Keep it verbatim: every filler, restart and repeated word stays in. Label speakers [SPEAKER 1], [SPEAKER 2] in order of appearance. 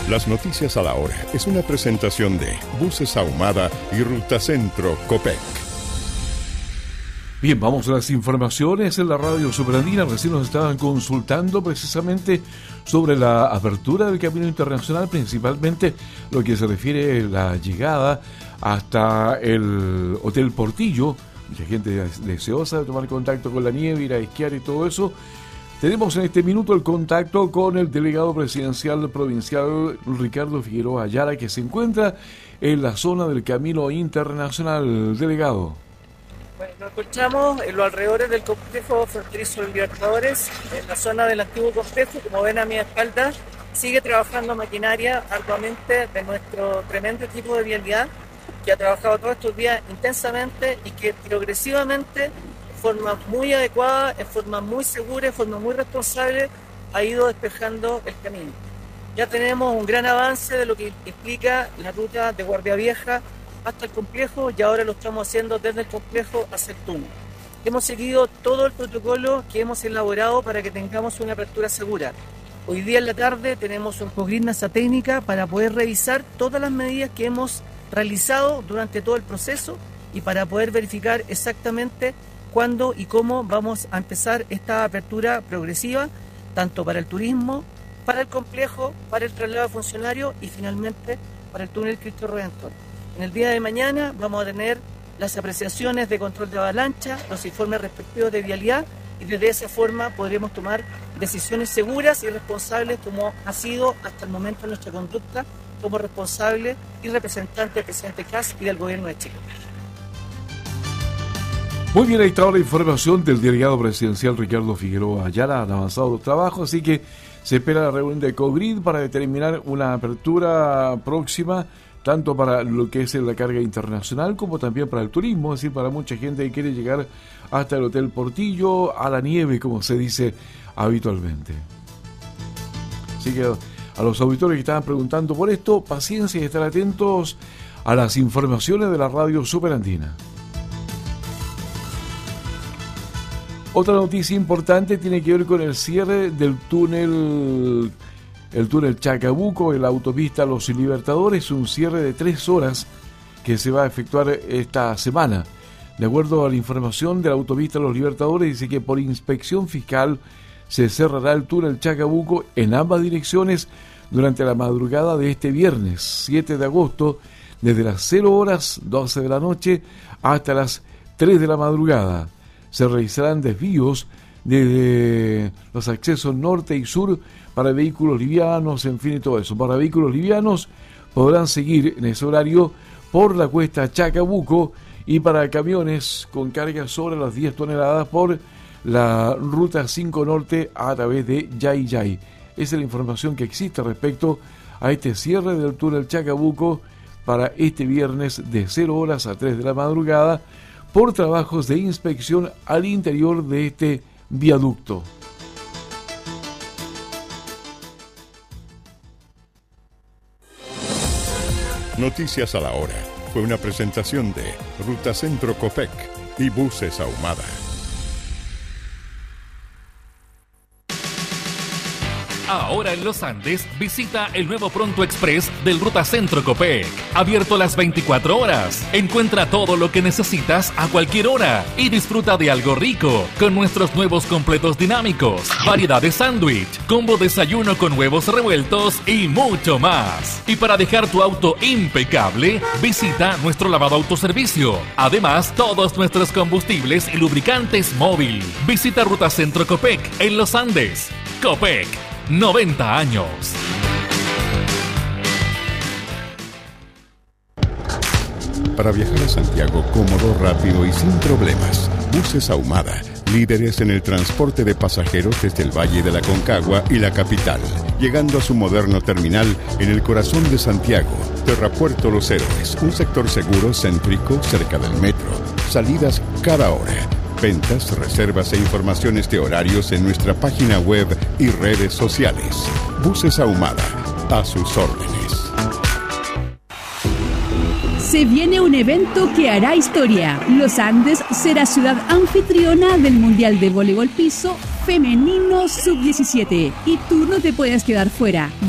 [SPEAKER 1] Las noticias a la hora es una presentación de Buses Ahumada y Ruta Centro Copec.
[SPEAKER 2] Bien, vamos a las informaciones en la radio Superandina. Recién nos estaban consultando precisamente sobre la apertura del camino internacional, principalmente lo que se refiere a la llegada hasta el Hotel Portillo. Mucha gente deseosa de tomar contacto con la nieve, ir a esquiar y todo eso. Tenemos en este minuto el contacto con el delegado presidencial provincial Ricardo Figueroa Ayala, que se encuentra en la zona del camino internacional. Delegado.
[SPEAKER 3] Bueno, nos encontramos en los alrededores del complejo fronterizo de Libertadores, en la zona del antiguo complejo. Como ven a mi espalda, sigue trabajando maquinaria arduamente de nuestro tremendo equipo de vialidad, que ha trabajado todos estos días intensamente y que progresivamente, de forma muy adecuada, en forma muy segura, en forma muy responsable, ha ido despejando el camino. Ya tenemos un gran avance de lo que implica la ruta de Guardia Vieja hasta el complejo, y ahora lo estamos haciendo desde el complejo hacia el túnel. Hemos seguido todo el protocolo que hemos elaborado para que tengamos una apertura segura. Hoy día en la tarde tenemos un cogrinasa técnica para poder revisar todas las medidas que hemos realizado durante todo el proceso y para poder verificar exactamente cuándo y cómo vamos a empezar esta apertura progresiva, tanto para el turismo, para el complejo, para el traslado de funcionarios y finalmente para el túnel Cristo Redentor. En el día de mañana vamos a tener las apreciaciones de control de avalancha, los informes respectivos de vialidad, y desde esa forma podremos tomar decisiones seguras y responsables, como ha sido hasta el momento nuestra conducta como responsable y representante del presidente Kast y del gobierno de Chile.
[SPEAKER 2] Muy bien, ahí está la información del delegado presidencial Ricardo Figueroa Ayala. Han avanzado los trabajos, así que se espera la reunión de COGRID para determinar una apertura próxima, tanto para lo que es la carga internacional como también para el turismo, es decir, para mucha gente que quiere llegar hasta el Hotel Portillo, a la nieve, como se dice habitualmente. Así que a los auditores que estaban preguntando por esto, paciencia y estar atentos a las informaciones de la radio Superandina. Otra noticia importante tiene que ver con el cierre del túnel, el túnel Chacabuco, en la autopista Los Libertadores, un cierre de tres horas que se va a efectuar esta semana. De acuerdo a la información de la autopista Los Libertadores, dice que por inspección fiscal se cerrará el túnel Chacabuco en ambas direcciones durante la madrugada de este viernes siete de agosto, desde las cero horas doce de la noche hasta las tres de la madrugada. Se realizarán desvíos desde los accesos norte y sur para vehículos livianos, en fin, y todo eso. Para vehículos livianos podrán seguir en ese horario por la cuesta Chacabuco, y para camiones con carga sobre las diez toneladas por la ruta cinco Norte a través de Yayay. Esa es la información que existe respecto a este cierre del túnel Chacabuco para este viernes de cero horas a tres de la madrugada por trabajos de inspección al interior de este viaducto.
[SPEAKER 1] Noticias a la hora fue una presentación de Ruta Centro Copec y Buses Ahumada.
[SPEAKER 4] Ahora en Los Andes, visita el nuevo Pronto Express del Ruta Centro Copec. Abierto las veinticuatro horas. Encuentra todo lo que necesitas a cualquier hora y disfruta de algo rico con nuestros nuevos completos dinámicos, variedad de sándwich, combo desayuno con huevos revueltos y mucho más. Y para dejar tu auto impecable, visita nuestro lavado autoservicio. Además, todos nuestros combustibles y lubricantes móvil. Visita Ruta Centro Copec en Los Andes. Copec, noventa años.
[SPEAKER 1] Para viajar a Santiago cómodo, rápido y sin problemas, Buses Ahumada, líderes en el transporte de pasajeros desde el Valle de la Concagua y la capital, llegando a su moderno terminal en el corazón de Santiago, Terrapuerto Los Héroes, un sector seguro, céntrico, cerca del metro, salidas cada hora. Ventas, reservas e informaciones de horarios en nuestra página web y redes sociales. Buses Ahumada, a sus órdenes.
[SPEAKER 5] Se viene un evento que hará historia. Los Andes será ciudad anfitriona del Mundial de Voleibol Piso Femenino sub diecisiete. Y tú no te puedes quedar fuera.